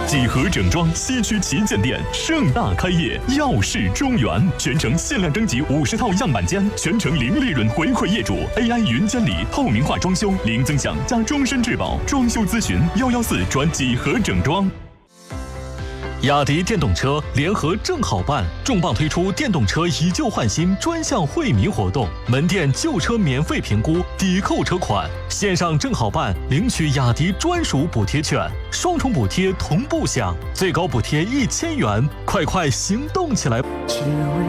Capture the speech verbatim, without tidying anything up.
几何整装西区旗舰店盛大开业，耀世中原，全程限量征集五十套样板间，全程零利润回馈业主 ，A I 云监理，透明化装修，零增享加终身质保，装修咨询幺幺四转几何整装。雅迪电动车联合正好办重磅推出电动车以旧换新专项惠民活动，门店旧车免费评估，抵扣车款，线上正好办领取雅迪专属补贴券，双重补贴同步享，最高补贴一千元，快快行动起来！